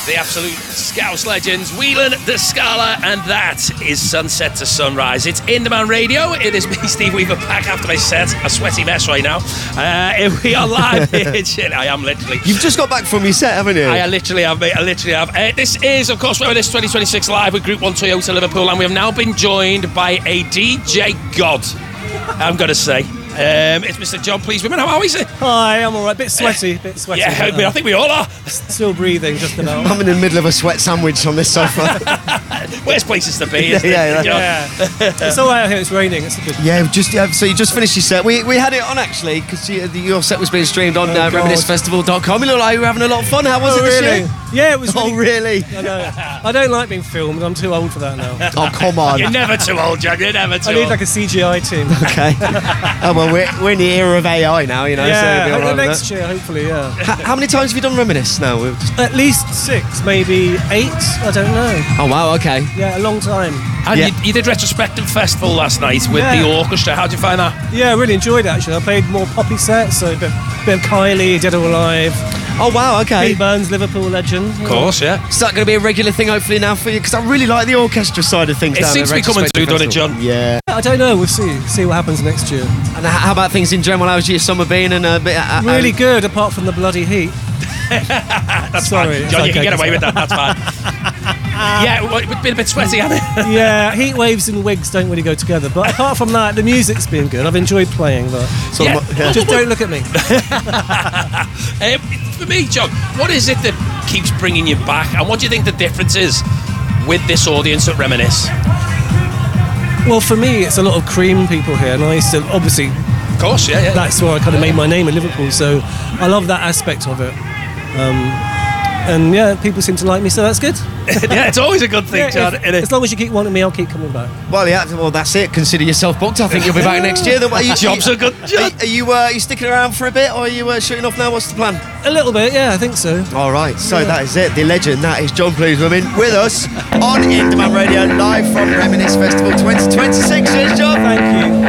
The absolute Scouse legends, Whelan, the Scala, and that is Sunset to Sunrise. It's Indie Radio. It is me, Steve Weaver, back after my set. A sweaty mess right now. We are live here. Shit, I am literally. You've just got back from your set, haven't you? I literally have, mate. I literally have. This is, of course, Reminisce 2026 live with Group 1 Toyota Liverpool, and we have now been joined by a DJ God, I'm going to say. It's Mr. John Please Women. How are we? Hi, I'm alright. Bit sweaty. Yeah, I think we all are. Still breathing, just about. I'm in the middle of a sweat sandwich on this sofa. Worst places to be, isn't yeah. It's alright out here, it's raining. It's good. So you just finished your set. We had it on actually, because your set was being streamed on reminiscefestival.com. You look like you were having a lot of fun. How was it this year? Yeah, it was really... Oh, really? I know. I don't like being filmed. I'm too old for that now. Oh, come on. You're never too old, John. You're never too old. I need like a CGI team. Okay. Oh, well, we're in the era of AI now, you know. Yeah, so right next year, hopefully, yeah. How many times have you done Reminisce now? At least 6, maybe 8. I don't know. Oh, wow, okay. Yeah, a long time. And you did Retrospective Festival last night with the orchestra. How'd you find that? Yeah, I really enjoyed it, actually. I played more poppy sets, so a bit of Kylie, Dead or Alive. Oh, wow, okay. Pete Burns, Liverpool legend. Of course, yeah. Is that going to be a regular thing, hopefully, now for you? Because I really like the orchestra side of things. It seems to be coming through, doesn't it, John? Yeah. I don't know, we'll see what happens next year. And how about things in general? How's your summer been? And a bit really good, apart from the bloody heat. That's Sorry, fine. John, you can get away with that, that's fine. Yeah, it's been a bit sweaty, hasn't it? Yeah, heat waves and wigs don't really go together. But apart from that, the music's been good. I've enjoyed playing, but just don't look at me. For me, John, what is it that keeps bringing you back? And what do you think the difference is with this audience at Reminisce? Well, for me, it's a lot of Cream people here. And I used to, obviously... Of course, yeah. That's where I kind of made my name in Liverpool. So I love that aspect of it. And yeah, people seem to like me, so that's good. Yeah, it's always a good thing, John. As long as you keep wanting me, I'll keep coming back. Well, that's it. Consider yourself booked. I think you'll be back next year. Job's a good job. Are you sticking around for a bit, or are you shooting off now? What's the plan? A little bit, yeah, I think so. All right, so that is it. The legend, that is John Please Women, with us on Indie Radio, live from Reminisce Festival 2026. Cheers, John. Thank you.